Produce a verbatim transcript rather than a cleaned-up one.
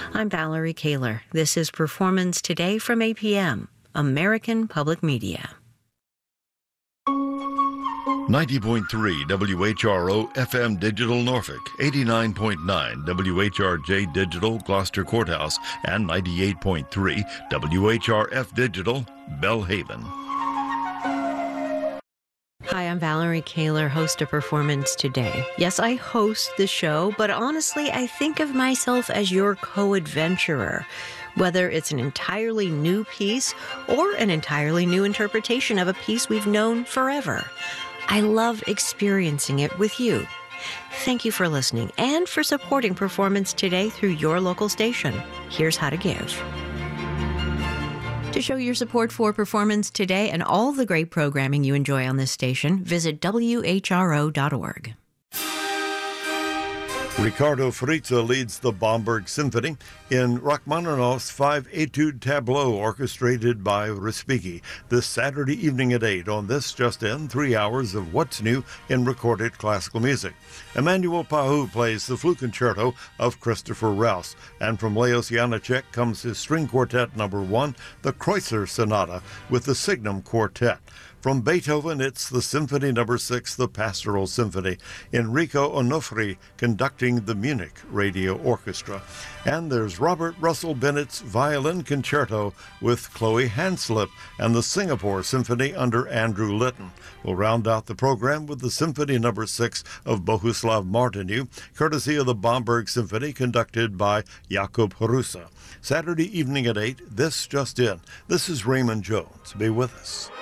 I'm Valerie Kaler. This is Performance Today from A P M, American Public Media. ninety point three W H R O F M Digital Norfolk, eighty-nine point nine W H R J Digital Gloucester Courthouse, and ninety-eight point three W H R F Digital Belhaven. Hi, I'm Valerie Kaler, host of Performance Today. Yes, I host the show, but honestly, I think of myself as your co-adventurer. Whether it's an entirely new piece or an entirely new interpretation of a piece we've known forever, I love experiencing it with you. Thank you for listening and for supporting Performance Today through your local station. Here's how to give. To show your support for Performance Today and all the great programming you enjoy on this station, visit W H R O dot org. Ricardo Fritza leads the Bomberg Symphony in Rachmaninoff's Five Etude Tableau, orchestrated by Respighi, this Saturday evening at eight on This Just In, three hours of what's new in recorded classical music. Emmanuel Pahou plays the flute concerto of Christopher Rouse, and from Leos Janáček comes his string quartet number one, the Kreutzer Sonata, with the Signum Quartet. From Beethoven, it's the Symphony Number Six, the Pastoral Symphony, Enrico Onofri conducting the Munich Radio Orchestra. And there's Robert Russell Bennett's Violin Concerto with Chloe Hanslip and the Singapore Symphony under Andrew Litton. We'll round out the program with the Symphony Number Six of Bohuslav Martinu, courtesy of the Bomberg Symphony, conducted by Jakub Hrusa. Saturday evening at eight, This Just In. This is Raymond Jones. Be with us.